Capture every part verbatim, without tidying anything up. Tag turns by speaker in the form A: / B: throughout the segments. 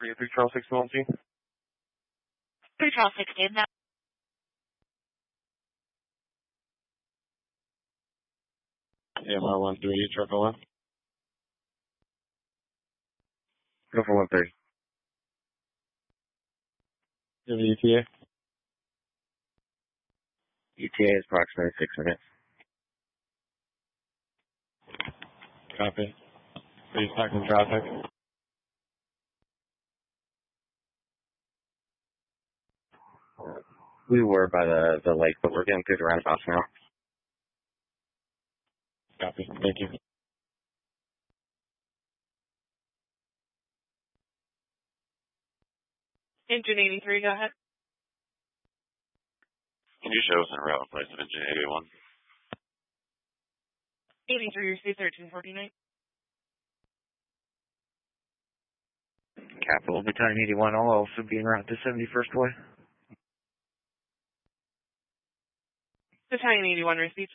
A: for you, three Charles six one two.
B: three Charles sixty, now.
A: Yeah, my one three, triple one. Go for one three. Give the E T A.
C: E T A is approximately six minutes.
A: Copy. Please stuck in traffic.
C: We were by the, the lake, but we're getting through the roundabouts now.
A: Copy. Thank you.
D: Engine eighty-three, go ahead.
E: Can you show us in route in place of engine eighty-one?
D: eighty-three, receive thirteen forty-nine.
C: Capital Battalion eighty-one, all also being route to seventy-first Way.
D: Battalion eighty-one, receive.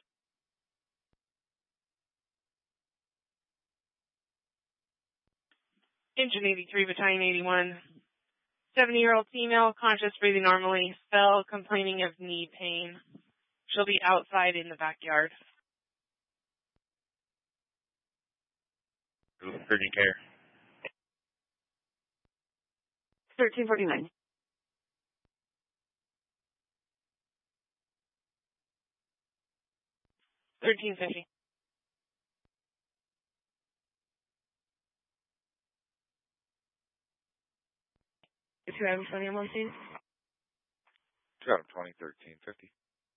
D: Engine eighty-three, Battalion eighty-one. seventy-year-old female, conscious, breathing normally, spell, complaining of knee pain. She'll be outside in the backyard.
C: Urgent care.
D: thirteen forty-nine. thirteen fifty. two Adam twenty on one, please.
F: two Adam twenty, thirteen fifty.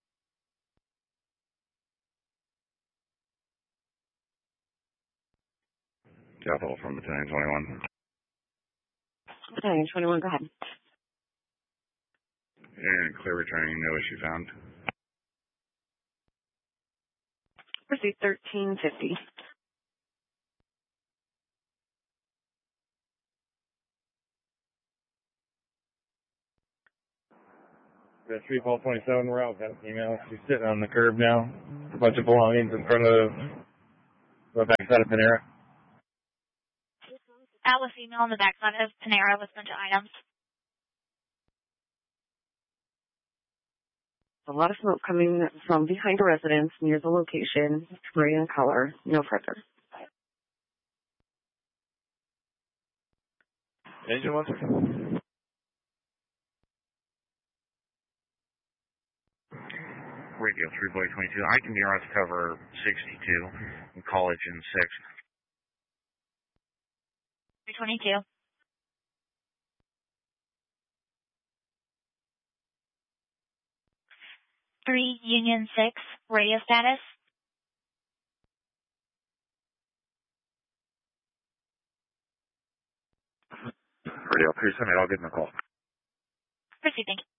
C: Capital from Battalion twenty-one.
D: Battalion twenty-one, go ahead.
C: And clear returning, no issue found.
D: Receive thirteen fifty.
A: The three Paul twenty-seven, we're out. Got an email. She's sitting on the curb now. A bunch of belongings in front of the backside of Panera.
B: Alice email on the backside of Panera with a bunch of items.
D: A lot of smoke coming from behind a residence near the location. Gray in color. No further.
A: Engine one.
C: Radio three Boy twenty-two. I can be on to cover sixty-two in college in six.
B: three twenty-two. three Union six, radio status.
C: Radio three seventy, I'll give them a call.
B: Proceed, thank you.